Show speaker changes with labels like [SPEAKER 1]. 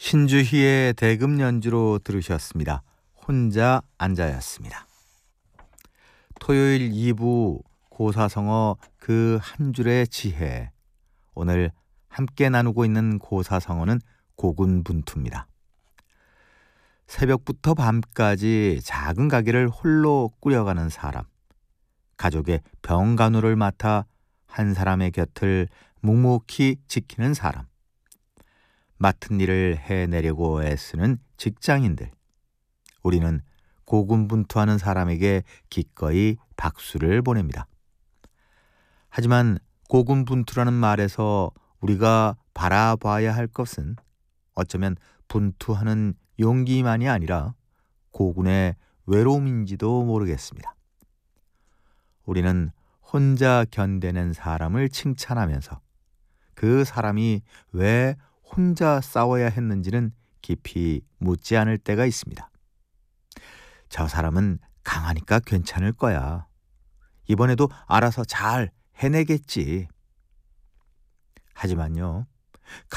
[SPEAKER 1] 신주희의 대금 연주로 들으셨습니다. 혼자 앉아였습니다. 토요일 2부 고사성어 그 한 줄의 지혜. 오늘 함께 나누고 있는 고사성어는 고군분투입니다. 새벽부터 밤까지 작은 가게를 홀로 꾸려가는 사람, 가족의 병간호를 맡아 한 사람의 곁을 묵묵히 지키는 사람, 맡은 일을 해내려고 애쓰는 직장인들. 우리는 고군분투하는 사람에게 기꺼이 박수를 보냅니다. 하지만 고군분투라는 말에서 우리가 바라봐야 할 것은 어쩌면 분투하는 용기만이 아니라 고군의 외로움인지도 모르겠습니다. 우리는 혼자 견뎌낸 사람을 칭찬하면서 그 사람이 왜 혼자 싸워야 했는지는 깊이 묻지 않을 때가 있습니다. 저 사람은 강하니까 괜찮을 거야. 이번에도 알아서 잘 해내겠지. 하지만요,